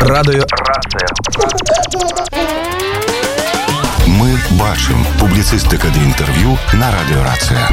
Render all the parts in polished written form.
Радыё Мы бачым. Публіцыстыка ды інтэрв'ю на радыёрацыя.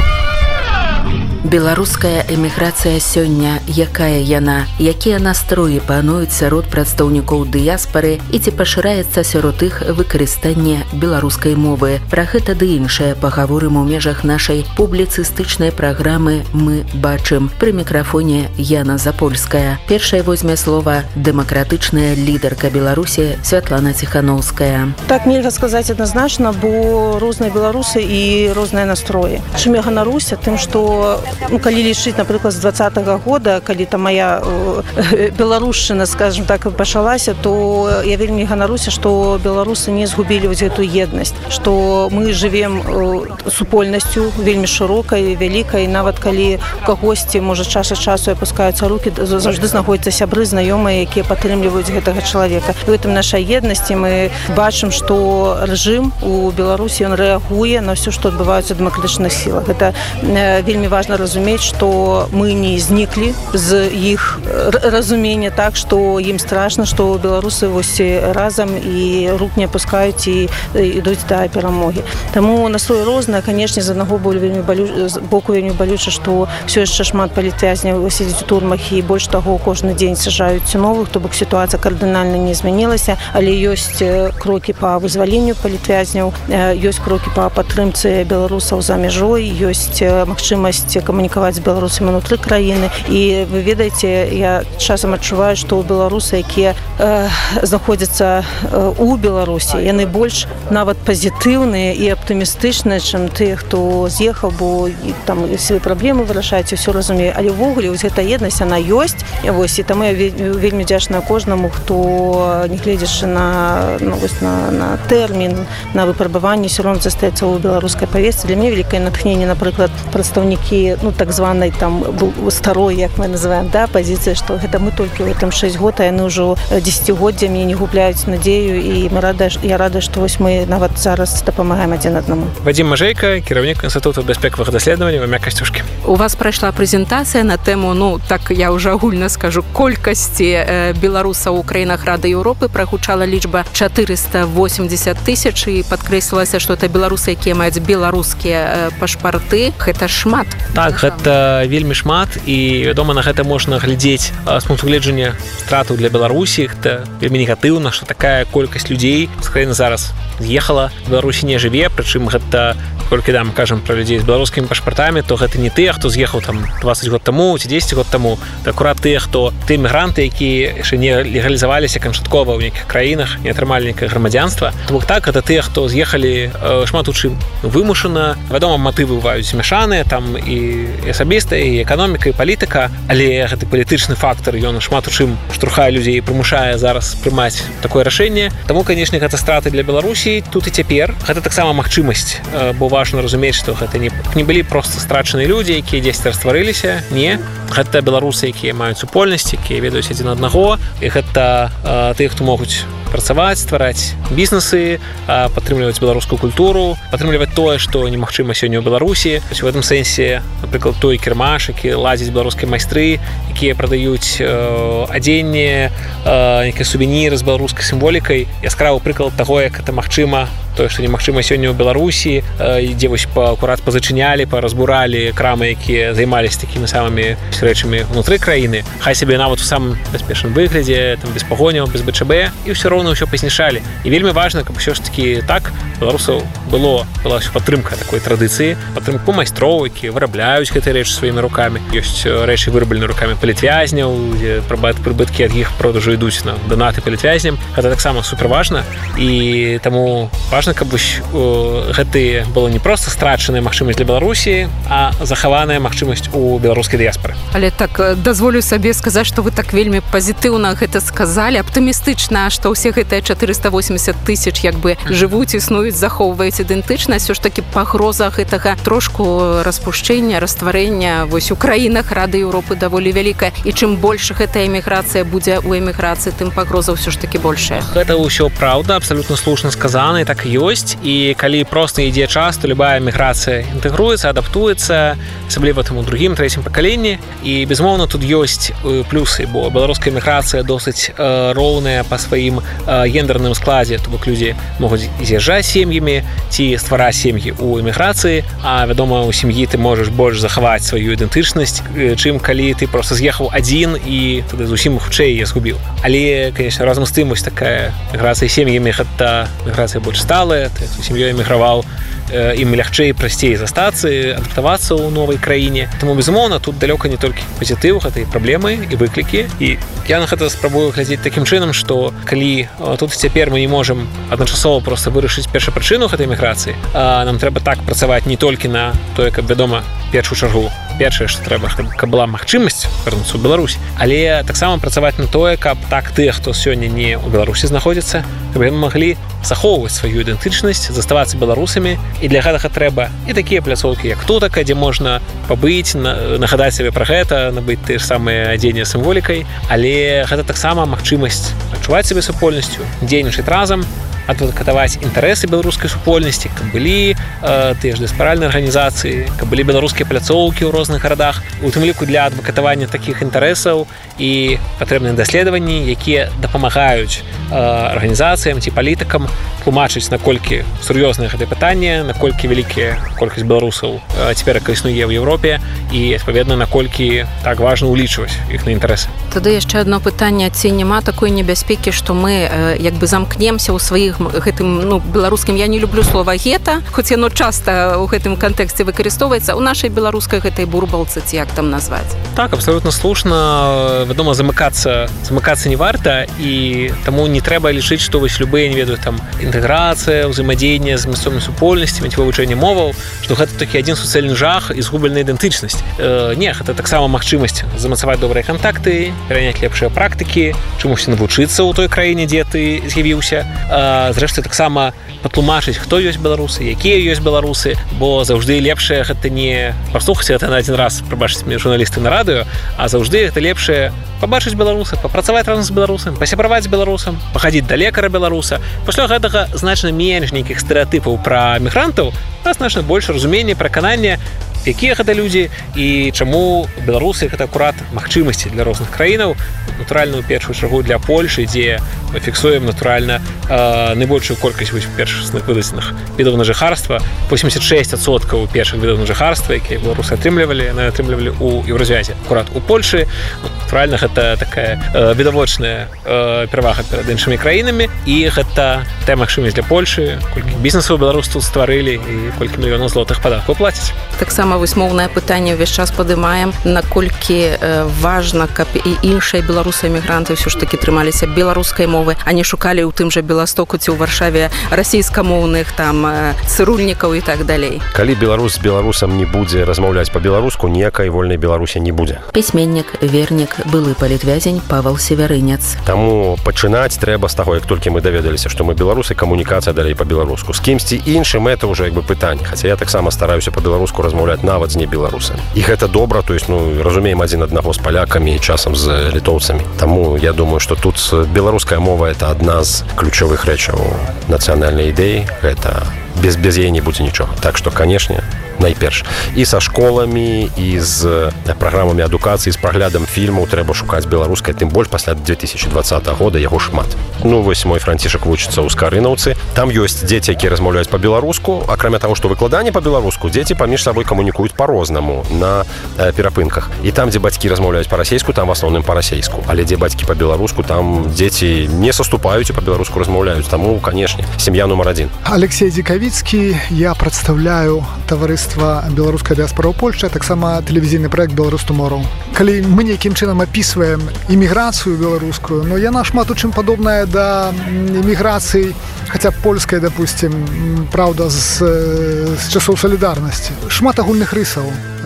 Беларуская эміграцыя сёння, якая яна, якія настроі пануюць сярод прадстаўнікоў дыяспары і ці пашыраецца сярод іх выкарыстанне беларускай мовы. Пра гэта ды іншае пагаворым у межах нашай публіцыстычнай праграмы «Мы бачым». Пры мікрафоне Яна Запольская. Першая возьме слова дэмакратычная лідарка Беларусі Святлана Ціхановская. Так нельга сказаць адназначна, бо розныя беларусы і розныя настроі. Чым я ганаруся? Тым, што калі лічыць, напрыклад, з 20-го года, калі там моя беларушчына, скажем так, пачалася, то я вельмі ганаруся, што беларусы не згубілі вось гэту еднасць, што мы жывем супольнасцю вельмі шырокай, вялікай, нават калі у кагосьці, можа, час ад часу апускаюцца рукі, заўжды знаходзяцца сябры, знаёмыя, якія падтрымліваюць гэтага чалавека. У гэтым нашай еднасці мы бачым, што рэжым у Беларусі, ён рэагуе на ўсё, што адбываецца ў дэмакратычных сілах. Гэта вельмі важна разумець, што мы не зніклі з іх разумення так, што ім страшна, што беларусы вось разам і рук не апускаюць і ідуць да перамогі. Таму настрой розныя, канешне, з аднаго боку вельмі балюча, што ўсё яшчэ шмат палітвязняў сядзяць у турмах і больш таго кожны дзень сажаюць новых, то бок сітуацыя кардынальна не змянілася, але ёсць крокі па вызваленню палітвязняў, ёсць крокі па падтрымцы беларусаў за мяжой, ёсць магчымасць камунікаваць з беларусамі ўнутры краіны. І вы ведаеце, я часам адчуваю, што беларусы, якія знаходзяцца у Беларусі, яны больш нават пазітыўныя і аптымістычныя, чым тыя, хто з'ехаў, бо там свае праблемы вырашаюць, усё разумею. Але ўвогуле вось гэта еднасць, яна ёсць. Вось, і таму я вельмі дзячная кожнаму, хто, не гледзячы на тэрмін, на выпрабаванне, ўсё роўна застаецца ў беларускай павесцы. Для мяне вялікае натхненне, напрыклад, прадстаўнікі так званай там старой, як мы называем, пазіцыі, што гэта мы толькі ў гэтым 6 год, а яны ўжо дзесяцігоддзямі не губляюць надзею, і я рада, што вось мы нават зараз дапамагаем адзін аднаму. Вадзім Мажэйка, кіраўнік Інстытуту бяспекавых даследаванняў імя Касцюшкі. У вас прайшла прэзентацыя на тэму, так я ўжо агульна скажу, колькасці беларусаў у краінах Рады Еўропы. Прагучала лічба 480 тысяч і падкрэслілася, што это беларусы, якія маюць беларускія пашпарты. Гэта шмат. Так, гэта вельмі шмат, і, вядома, на гэта можна глядзець з пункту гледжання стратаў для Беларусі. Гэта вельмі негатыўна, што такая колькасць людзей з краіны зараз з'ехала, Беларусі не жыве, прычым гэта, колькі мы кажам пра людзей з беларускімі пашпартамі, то гэта не тыя, хто з'ехаў там 20 год таму ці 10 год таму, это акурат тыя, хто тыя мігранты, якія яшчэ не легалізаваліся канчаткова ў нейкіх краінах, не атрымалі нейкае грамадзянства. То бок так, гэта тыя, хто з'ехалі шмат у чым вымушана. Вядома, матывы бываюць змяшаныя, там і асабіста, і эканоміка, і палітыка, але гэты палітычны фактар, ён шмат у чым штурхае людзей і прымушае зараз прымаць такое рашэнне. Таму, канешне, гэта страты для Беларусі тут і цяпер. Гэта таксама магчымасць, бо важна разумець, што гэта не былі проста страчаныя людзі, якія дзесьці растварыліся. Не. Гэта беларусы, якія маюць супольнасць, якія ведаюць адзін аднаго, і гэта тыя, хто могуць працаваць, ствараць бізнесы, падтрымліваць беларускую культуру, падтрымліваць тое, што немагчыма сёння ў Беларусі. В гэтым сэнсе, напрыклад, той кірмаш, які ладзіць беларускія майстры, якія прадаюць адзенне, нейкія сувеніры з беларускай сімволікай. Яскравы прыклад таго, як гэта магчыма, тое, што немагчыма сёння ў Беларусі, дзе вось акурат пазачынялі, паразбуралі крамы, якія займаліся такімі самымі рэчамі ўнутры краіны. Хай сабе нават у самым бяспечным выглядзе, там без пагоняў, без БЧБ, і ўсё роўна ўсё пазнішалі. І вельмі важна, каб ўсё ж такі так беларусаў была ўсё падтрымка такой традыцыі, падтрымку майстроў, якія вырабляюць гэтыя рэчы сваімі рукамі. Ёсць рэчы выраблены рукамі палітвязняў, дзе прыбыткі ад іх продажу ідуць на донаты палітвязням. Гэта таксама суперважна, і таму важна, каб гэтыя было не проста страчаная магчымасць для Беларусі, а захаваная магчымасць у беларускай дыяспары. Але так дазволю сабе сказаць, што вы так вельмі пазітыўна гэта сказалі, аптымістычна, што ўсе гэтыя 480 тысяч як бы жывуць, існуюць, захоўваеце ідэнтычнасць, ўсё ж такі пагроза гэтага трошку распушчэння, растварэння вось у краінах Рады Еўропы даволі вялікая. І чым больш гэтая эміграцыя будзе ў эміграцыі, тым пагроза ўсё ж такі большая. Гэта ўсё праўда, абсалютна слушна сказана, і так і ёсць. І калі проста ідзе час, то любая эміграцыя інтэгруецца, адаптуецца, асабліва там у другім, трэцім пакаленні. І, безумоўна, тут ёсць плюсы, бо беларуская эміграцыя досыць роўная па сваім гендерным складзе, то бок людзі могуць з'язджаць сем'ямі ці ствараць сем'і ў эміграцыі, а, вядома, у сям'і ты можаш больш захаваць сваю ідэнтычнасць, чым калі ты проста з'ехаў адзін і тады зусім хутчэй я згубіў. Але, конечно, разам з тым, вось такая эміграцыя сем'ямі, гэта эміграцыя больш сталая, ты з сям'ёй эміграваў, ім лягчэй, прасцей застацца, адаптавацца ў новай краіне. Таму, безумоўна, тут далёка не толькі пазітыў, гэта і праблемы, і выклікі. І я на гэта спрабую глядзець такім чынам, што калі тут цяпер мы не можам адначасова проста вырашыць першапрычыну гэтай эміграцыі, нам трэба так працаваць не толькі на тое, каб, вядома, першую чаргу, першае, што трэба, каб была магчымасць вярнуцца ў Беларусь, але таксама працаваць на тое, каб так тыя, хто сёння не ў Беларусі знаходзіцца, каб яны маглі захоўваць сваю ідэнтычнасць, заставацца беларусамі. І для гэтага трэба і такія пляцоўкі, як тутака, дзе можна пабыць, нагадаць сабе пра гэта, набыць тыя ж самыя адзенне сімволікай, але гэта таксама магчымасць адчуваць сабе супольнасцю, дзейнічаць разам, адвакатаваць інтарэсы беларускай супольнасці, каб былі тыя ж дыяспаральныя арганізацыі, каб былі беларускія пляцоўкі ў розных гарадах, у тым ліку для адвакатавання такіх інтарэсаў і патрэбныя даследаванні, якія дапамагаюць арганізацыям ці палітыкам тлумачыць, наколькі сур'ёзнае гэтае пытанне, наколькі вялікая колькасць беларусаў цяпер існуе ў Еўропе і, адпаведна, наколькі так важна ўлічваць іх на інтарэсы. Тады яшчэ адно пытанне, ці няма такой небяспекі, што мы як бы замкнемся ў сваіх гэтым, беларускім, я не люблю слова гета, хоць яно часта ў гэтым кантэксце выкарыстоўваецца, у нашай беларускай гэтай бурбалцы, ці як там назваць. Так, абсалютна слушна. Вядома, замыкацца не варта, і таму не трэба лічыць, што вось любыя, не ведаю, там інтэграцыя, ўзаемадзеянне з мясцовымі супольнасцямі ці вывучэнне моваў, што гэта такі адзін суцэльны жах і згубленая ідэнтычнасць. Не, гэта таксама магчымасць замацаваць добрыя кантакты, пераняць лепшыя практыкі, чамусьці навучыцца ў той краіне, дзе ты з'явіўся. Зрэшты, таксама патлумачыць, хто ёсць беларусы, якія ёсць беларусы, бо заўжды лепшае гэта не паслухаць гэта на адзін раз, прабачыць мне журналісты на радыё, а заўжды гэта лепшае пабачыць беларуса, папрацаваць разам з беларусам, пасябраваць з беларусам, пахадзіць да лекара беларуса. Пасля гэтага значна менш нейкіх стэрэатыпаў пра мігрантаў, а значна больш разумення, пераканання, якія гэта людзі і чаму беларусы гэта акурат магчымасці для розных краінаў. Натуральна, у першую чаргу для Польшы, дзе мы фіксуем, натуральна, найбольшую колькасць першасных выдадзеных відаў на жыхарства. 86% першых відаў на жыхарства, якія беларусы атрымлівалі ў Еўразіязе. Акурат у Польшы, натуральна, гэта такая відавочная перавага перад іншымі краінамі, і гэта тая магчымасць для Польшы, колькі бізнесаў беларусы тут стварылі і колькі мільёнаў злотых падаткаў плацяць. Таксама вось моўнае пытанне ўвесь час падымаем, наколькі важна, каб і іншыя беларусы-эмігранты ўсё ж такі трымаліся беларускай мовы, а не шукалі ў тым жа Беластоку ці ў Варшаве расійскамоўных там цырульнікаў і так далей. Калі беларус з беларусам не будзе размаўляць па-беларуску, ніякай вольнай Беларусі не будзе. Пісьменнік, вернік, былы палітвязень Павел Севярынец. Таму пачынаць трэба з таго, як толькі мы даведаліся, што мы беларусы, камунікацыя далей па-беларуску. З кімсьці іншым это ўжо як бы пытанне, хаця я таксама стараюся па-беларуску размаўляць нават з не беларусамі. І гэта добра, то есть, разумеем адзін аднаго з палякамі і часам з літоўцамі. Таму я думаю, што тут беларуская мова это адна з ключовых рэчаў нацыянальнай ідэі, гэта без яе не будзе нічога. Так што, канешне, найперш. І са школамі, і з праграмамі адукацыі, з праглядам фільмаў трэба шукаць беларускай, тым больш пасля 2020 года яго шмат. Вось мой Францішак вучыцца ў Скарынаўцы. Там ёсць дзеці, якія размаўляюць па-беларуску. Акрамя таго, што выкладанне па-беларуску, дзеці паміж сабой камунікуюць па-рознаму на перапынках. І там, дзе бацькі размаўляюць па-расейску, там в асноўным па-расейску. Але дзе бацькі па-беларуску, там дзеці не саступаюць і па-беларуску размаўляюць. Таму, канешне, сям'я нумар адзін. Алексей Дзікавіцкі, я прадстаўляю таварыства беларуская дыаспора ў Польшчы, а таксама тэлевізійны праект «Беларус Tomorrow». Калі мы нейкім чынам апісваем іміграцыю беларускую, яна шмат у чым падобная да іміграцыі, хаця польская, допустим, правда, з часоў салідарнасці. Шмат агульных рысаў.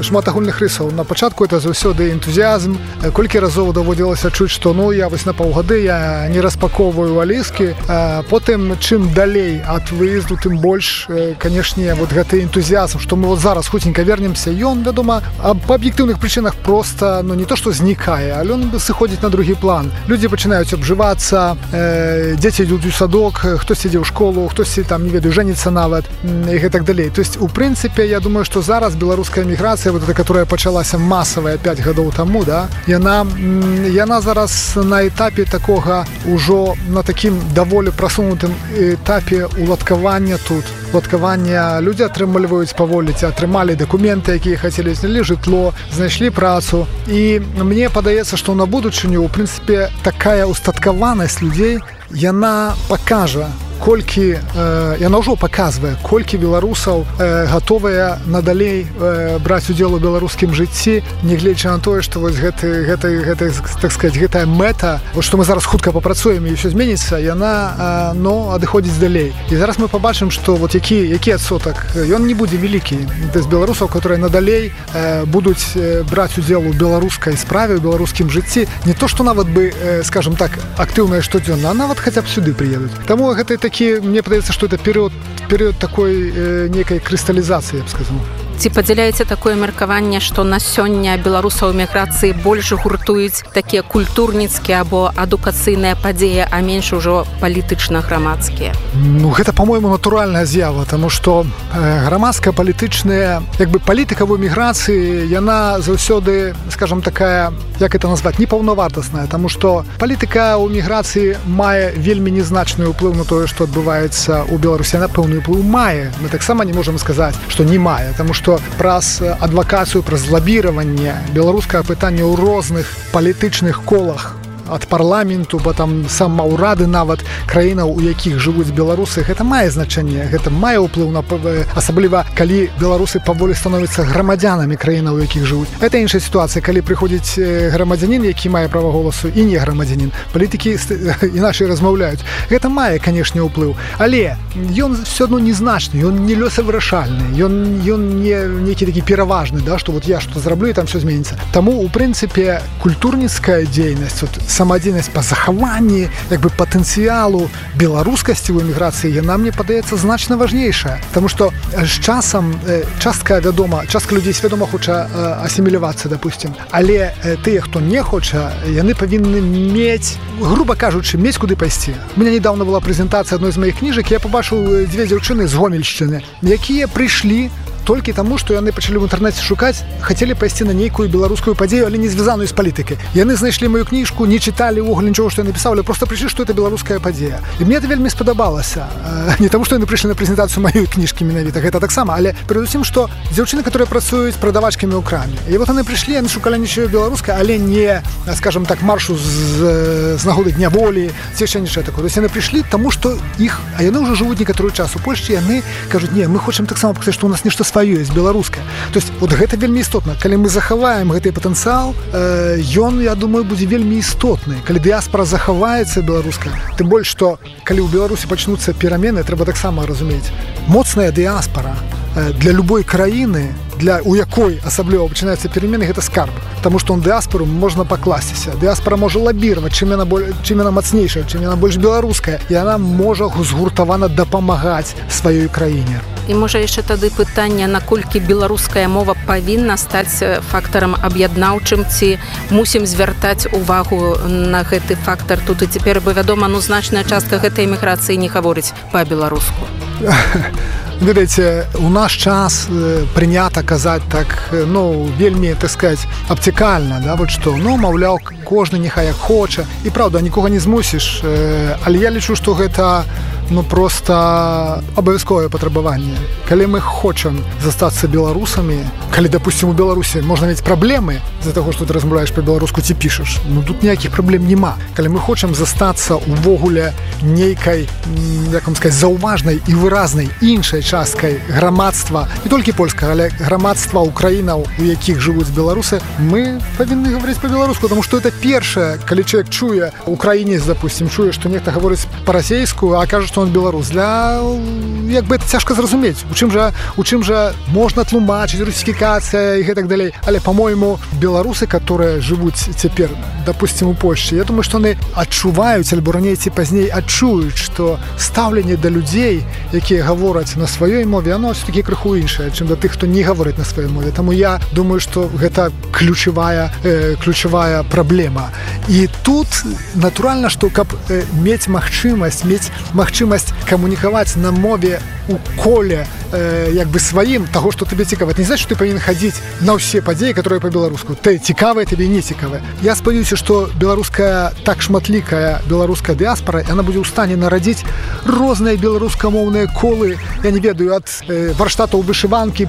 На пачатку это заўсёды энтузіазм. Колькі разоў даводзілася чуць, што я вось на паўгады я не распаковваю валізкі. Потым, чым далей ад выезду, тым больш больш канешне вот гэты энтузіазм, што мы вот зараз хуценька вернемся, ён, вядома, па аб'ектыўных прычынах просто, ну не то што знікае, але ён сыходзіць на другі план. Людзі пачынаюць абжывацца, дзеці ідуць у садок, хтосьці ідзе ў школу, хтосьці там, не ведаю, жэніцца нават і гэтак далей. То есть у прынцыпе, я думаю, што зараз беларуская міграцыя, вот эта, которая пачалася масавая 5 гадоў таму, да, яна зараз на этапе такога ўжо на такім даволі прасунутым этапе уладкавання тут. Уладкавання людзі атрымліваюць паволі, атрымалі дакументы, якія хацелі, знялі жытло, знайшлі працу. І мне падаецца, што на будучыню, у прынцыпе, такая устаткаванасць людзей, яна пакажа, колькі, яна ўжо паказвае, колькі беларусаў гатовыя надалей браць удзел у беларускім жыцці, нягледзячы на тое, што вось так сказаць, гэтая мэта, вот што мы зараз хутка папрацуем і ўсё зменіцца, яна адыходзіць далей. І зараз мы пабачым, што вот які адсотак, ён не будзе вялікі. То есть беларусаў, которые надалей будуць браць удзел у беларускай справе, у беларускім жыцці, не то, што нават бы, скажем так, актыўнае штодзённа, а нават хаця б сюды прыедуць. Таму гэта такі, мне падаецца, што это перыяд такой некай крысталізацыі, я б сказаў. Ці падзяляеце такое меркаванне, што на сёння беларусаў у міграцыі больш гуртуюць такія культурніцкія або адукацыйныя падзеі, а менш ужо палітычна-грамадскія? Ну, гэта, па-мойму, натуральная з'ява, таму што грамадская палітычная, як бы палітыка ў міграцыі, яна заўсёды, скажам, такая, як это назваць, непаўнавартасная, таму што палітыка ў міграцыі мае вельмі незначны ўплыў на тое, што адбываецца ў Беларусі. Яна пэўны ўплыў мае. Мы таксама не можам сказаць, што не мае, таму што праз адвакацыю, праз лабіраванне беларускае пытанне ў розных палітычных колах ад парламенту, бо там сама ўрады нават краінаў, у якіх жывуць беларусы, гэта мае значэнне, гэта мае ўплыў на, асабліва калі беларусы паволі становяцца грамадзянамі краінаў, у якіх жывуць. Гэта іншая сітуацыя, калі прыходзіць грамадзянін, які мае права голасу, і не грамадзянін. Палітыкі іначай размаўляюць. Гэта мае, канешне, ўплыў, але ён все адно незначны, ён не лёсавырашальны, ён не нейкі такі пераважны, да, што вот я што зраблю, і там все зменіцца. Таму, у прынцыпе, культурніцкая дзейнасць, самадзейнасць па захаванні як бы патэнцыялу беларускасці ў эміграцыі, яна, мне падаецца, значна важнейшая. Таму што з часам частка людзей свядома хоча асімілявацца, допустим, але тыя, хто не хоча, яны павінны мець, груба кажучы, мець куды пайсці. У мяне недавно была прэзентацыя адной з маіх кніжак, я пабачыў 2 дзяўчыны з Гомельшчыны, якія прыйшлі толькі таму, што яны пачалі ў інтэрнэце шукаць, хацелі пайсці на нейкую беларускую падзею, але не звязаную з палітыкай. Яны знайшлі маю кніжку, не чыталі ўвогуле нічога, што я напісаў, але проста прыйшлі, што это беларуская падзея. І мне это вельмі спадабалася. Не таму, што яны прыйшлі на прэзентацыю маёй кніжкі менавіта, гэта таксама, але перадусім, што дзяўчыны, которые працуюць прадавачкамі ў краме. І вот яны прыйшлі, яны шукалі нічого беларускае, але не, скажем так, маршу з нагоды дня волі, ці яшчэ нічого такое. То есть яны прыйшлі таму, што іх, а яны ўжо жывуць некаторы час у Польшчы, яны кажуць: "Не, мы хочам таксама паказаць, што у нас нешта сваё есть беларускае". То есть вот гэта вельмі істотна. Калі мы захаваем гэты патэнцыял, ён, я думаю, будзе вельмі істотны. Калі дыяспара захаваецца беларуская, тым больш, што калі ў Беларусі пачнуцца перамены, трэба таксама разумець. Моцная дыяспара для любой краіны, у якой асабліва пачынаюцца перамены, гэта скарб. Таму што дыаспару можна пакласціся. Дыаспара можа лабіраваць, чым яна мацнейшая, чым яна больш беларуская. І яна можа згуртавана дапамагаць сваёй краіне. І можа яшчэ тады пытанне, наколькі беларуская мова павінна стаць фактарам аб'яднаўчым, ці мусім звяртаць увагу на гэты фактар тут і цяпер, бо вядома, значная частка гэтай эміграцыі не гаворыць па-беларуску. Ведаеце, у наш час прынята казаць так, вельмі, так сказать, абцікальна, да, вот што, маўляў, кожны няхай як хоча, і правда, нікога не змусіш, але я лічу, што гэта просто абавязковае патрабаванне. Калі мы хочам застацца беларусамі, калі, допустим, у Беларусі можна мець праблемы з-за таго, што ты размаўляеш па-беларуску ці пішаш, тут ніякіх праблем няма. Калі мы хочам застацца увогуле нейкай, як вам сказаць, заўважнай і выразнай іншай часткай грамадства, не толькі польскага, але грамадства украінаў, у якіх жывуць беларусы, мы павінны гаварыць па-беларуску, таму што это першае, калі чалавек чуе, украінец, допустим, чуе, што нехта гаворыць па-расейску, а кажа, што што он беларус. Як бы это цяжка зразумець. У чым жа можна тлумачыць русіфікацыя і гэтак далей. Але, па-мойму, беларусы, которые жывуць цяпер, допустим, у Польшчы, я думаю, што яны адчуваюць, альбо раней ці пазней адчуюць, што стаўленне да людзей, якія гавораць на сваёй мове, оно все-таки крыху іншае, чым да тых, хто не гаворыць на сваёй мове. Таму я думаю, што гэта ключавая праблема. І тут натуральна, што каб мець магчымасць камунікаваць на мове у коле як бы сваім таго, што табе цікава. Не значит, што ты павінен хадзіць на ўсе падзеі, которые па-беларуску. Ты цікавая, табе не цікавая. Я спадзяюся, што беларуская так шматлікая беларуская дыаспара, яна будзе ў стане нарадзіць розныя беларускамоўныя колы, я не ведаю, ад варштатаў вышыванкі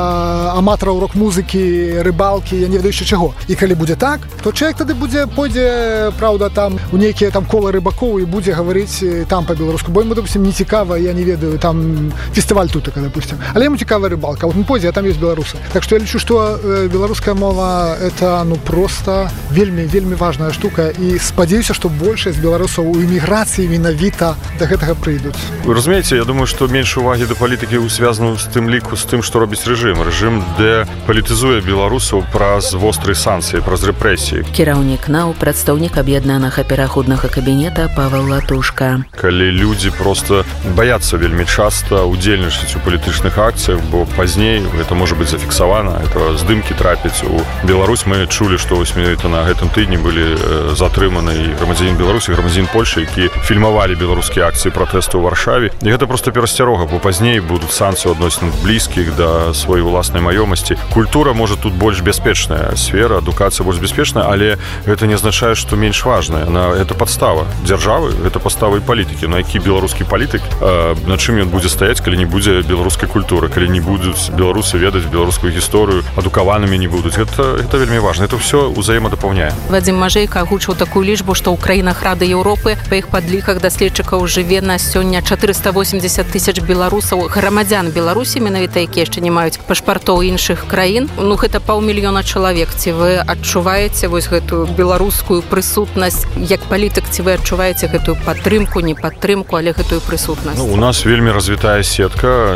па аматараў рок-музыкі, рыбалкі, я не ведаю яшчэ чаго. І калі будзе так, то чалавек тады пойдзе, праўда, там у нейкія там колы рыбакоў і будзе гаварыць там па-беларуску. Бо яму, допустим, не цікава, я не ведаю, там фестываль тутака, допустим. Але яму цікавая рыбалка. Вот он пойдзе, а там есть беларусы. Так што я лічу, што беларуская мова это просто вельмі важная штука, і спадзяюся, што большасць беларусаў у эміграцыі менавіта да гэтага прыйдуць. Вы разумееце, я думаю, што менш увагі да палітыкі звязана з тым ліку з тым, што робіць рэжым. Рэжым дэпалітызуе беларусаў праз вострыя санкцыі, праз рэпрэсіі. Кіраўнік НАУ, прадстаўнік аб'яднанага пераходнага кабінета Павел Латушка. Калі людзі просто баяцца вельмі часта удзельнічаць у палітычных акцыях, бо пазней гэта можа быць зафіксавана, это здымкі трапіць у Беларусь. Мы чулі, што вось менавіта на гэтым тыдні былі затрыманы і грамадзянін Беларусі, грамадзянін Польшчы, які фільмавалі беларускія акцыі пратэсту ў Варшаве. І гэта просто перасцярога, бо пазней будуць санкцыі адносін блізкіх да сваёй уласнай маёмасці. Культура можа тут больш бяспечная сфера, адукацыя больш бяспечная, але гэта не азначае, што менш важная. Это падстава дзяржавы, гэта падстава і палітыкі. На які беларускі палітык, на чым ён будзе стаяць, калі не будзе беларускай культуры, калі не будуць беларусы ведаць беларускую гісторыю, адукаванымі не будуць. Гэта вельмі важна. Это ўсё ўзаемадапаўняе. Вадзім Мажэйка агучыў такую лічбу, што ў краінах Рады Еўропы па іх падліках даследчыкаў жыве на сёння 480 тысяч беларусаў, грамадзян Беларусі, менавіта якія яшчэ не маюць пашпартоў іншых краін. Ну гэта 500 000 чалавек. Ці вы адчуваеце вось гэтую беларускую прысутнасць як палітык, ці вы адчуваеце гэтую падтрымку, не падтрымку, але гэтую прысутнасць? У нас вельмі развітая сетка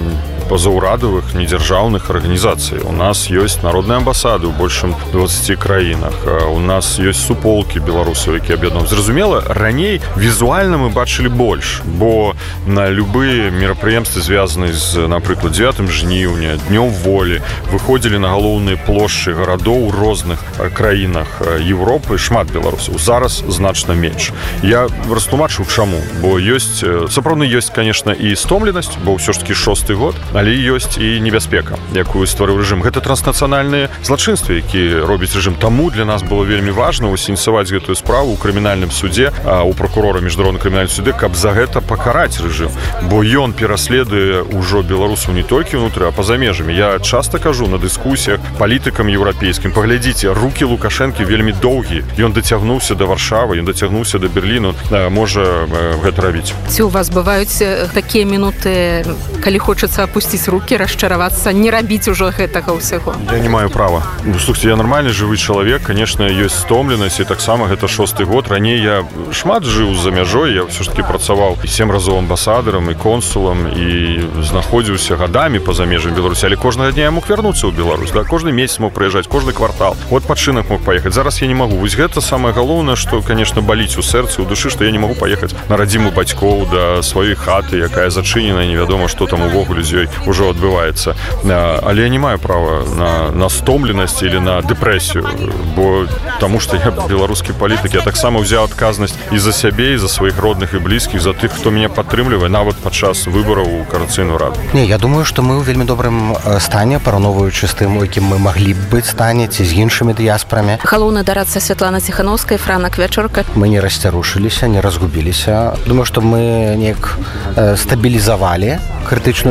пазаўрадавых недзяржаўных арганізацый. У нас ёсць народныя амбасады ў большым 20 краінах. У нас ёсць суполкі беларусаў, якія аб'яднуюць. Зразумела, раней візуальна мы бачылі больш, бо на любыя мерапрыемствы, звязаныя з, напрыклад, 9 жніўня, днём волі, выходзілі на галоўныя плошчы гарадоў у розных краінах Еўропы шмат беларусаў. Зараз значна менш. Я растлумачу чаму, бо ёсць, сапраўдны ёсць, конечно, і стомленасць, бо ўсё ж таки 6-й год, але ёсць і небяспека, якую стварыў рэжым. Гэта транснацыянальныя злачынствы, які робіць рэжым. Таму для нас было вельмі важна ініцыяваць гэтую справу ў крымінальным судзе, у прокурора міжнароднага крымінальнага суде, каб за гэта пакараць рэжым, бо ён пераследуе ўжо беларусаў не толькі ўнутры, а па-за межамі. Я часта кажу на дыскусіях палітыкам еўрапейскім: паглядзіце, рукі Лукашэнкі вельмі доўгія. Ён дацягнуўся да Варшавы, ён дацягнуўся да Берліну, можа гэта рабіць. Ці у вас бываюць такія мінуты, калі хочацца апусціць рукі, расчаравацца, не рабіць ужо гэтага ўсяго? Я не маю права. Слухайте, я нармальны жывы чалавек, конечно, ёсць стомленасць, і таксама гэта 6-й год. Раней я шмат жыў за мяжой, я ўсё ж таки працаваў 7 разоў амбасадарам і консулам, і знаходзіўся гадамі па-за межамі Беларусі, але кожнага дня я мог вярнуцца ў Беларусь, да? Кожны месяц мог прыязджаць, кожны квартал. Вот адпачынак мог паехаць. Зараз я не магу. Вось гэта самае галоўнае, што, конечно, баліць у сэрцы, у душы, што я не магу паехаць на радзіму бацькоў да сваёй хаты, якая зачынена, невядома, што там увогуле з ёй ужо адбываецца. Але я не маю права на стомленасць или на дэпрэсію, бо таму што я беларускі палітык, я таксама ўзяў адказнасць і за сябе, і за сваіх родных і блізкіх, за тых, хто мяне падтрымлівае нават падчас выбараў у Коордынацыйную раду. Не, я думаю, што мы ў вельмі добрым стане, параўноўваючы з тым, у якім мы маглі б быць стане, ці з іншымі дыяспарамі. Галоўны дарадца Святлана Ціхановская, Франак Вячорка. Мы не расцярушыліся, не разгубіліся. Думаю, што мы неяк стабілізавалі крытычную сітуацыю,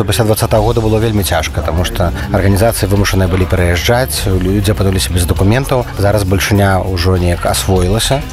беларусаў пасля 20-го года было вельмі цяжка, таму што арганізацыі вымушаныя былі пераязджаць, людзі апынуліся без дакументаў. Зараз бальшыня ўжо неяк асвоілася.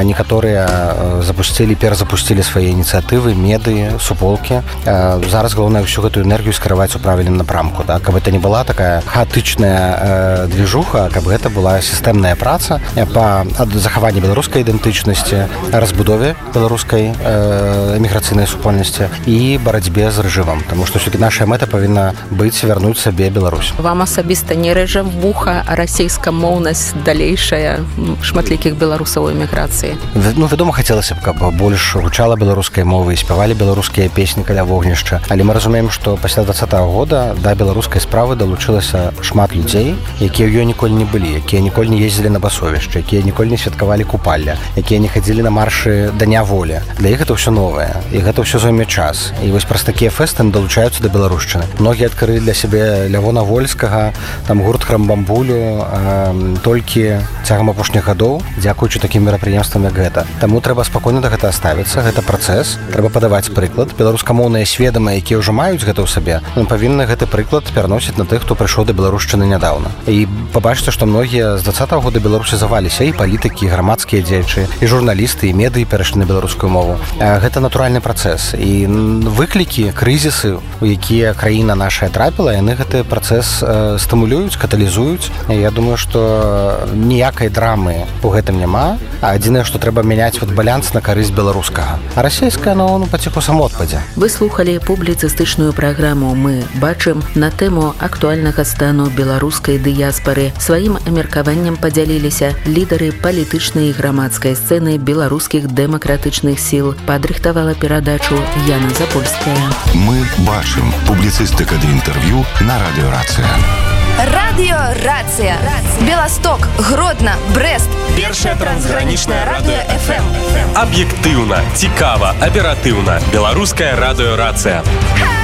Некаторыя перазапусцілі свае ініцыятывы, медыі, суполкі. Зараз галоўнае ўсю гэтую энергію скіраваць у правільным напрамку, так? Каб гэта не была такая хаатычная движуха, каб гэта была сістэмная праца па захаванні беларускай ідэнтычнасці, разбудове беларускай эміграцыйнай супольнасці і барацьбе з рэжымам, таму што ўсё-такі наша мэта павінна быць вярнуць сабе Беларусь. Вам асабіста не рэжа вуха расейскамоўнасць далейшая шматлікіх беларусаў у эміграцыі? Вядома, хацелася б, каб больш гучала беларускай мовы і спявалі беларускія песні каля вогнішча, але мы разумеем, што пасля 20-го года да беларускай справы далучылася шмат людзей, якія ў ёй ніколі не былі, якія ніколі не ездзілі на басовішча, якія ніколі не святкавалі купалля, якія не хадзілі на маршы Дня волі. Для іх гэта ўсё новае, і гэта ўсё зойме час. І вось праз такія фэсты далучаюцца да беларушчыны. Многія адкрылі для сябе Лявона Вольскага, там гурт Храмбамбулю толькі цягам апошніх гадоў, дзякуючы такім мерапрыемствам, як гэта. Таму трэба спакойна да гэта ставіцца, гэта працэс, трэба падаваць прыклад. Беларускамоўныя сведамыя, якія ўжо маюць гэта ў сабе, павінны гэты прыклад пераносіць на тых, хто прыйшоў да беларушчыны нядаўна. І пабачыце, што многія з 20-го года беларусізаваліся, і палітыкі, і грамадскія дзеячы, і журналісты, і медыі перайшлі на беларускую мову. Гэта натуральны працэс. І выклікі, крызісы, у якія краіна наша трапіла, яны гэты працэс стымулююць, каталізуюць. Я думаю, што ніякай драмы у гэтым няма. Адзінае, што трэба мяняць баланс на карысць беларускага. А расейская, паціху самоотпадзе. Вы слухалі публіцыстычную праграму «Мы бачым» на тэму актуальнага стану беларускай дыяспары. Сваім меркаваннем падзяліліся лідары палітычнай і грамадскай сцэны беларускіх дэмакратычных сіл. Падрыхтавала перадачу Яна Запольская. Мы бачым. Публіцыстыка ды інтэрв'ю на радыёрацыя. Радыёрацыя. Беласток, Гродна, Брэст. Першая трансгранічная радыё FM. Аб'ектыўна, цікава, аператыўна. Беларуская радыёрацыя.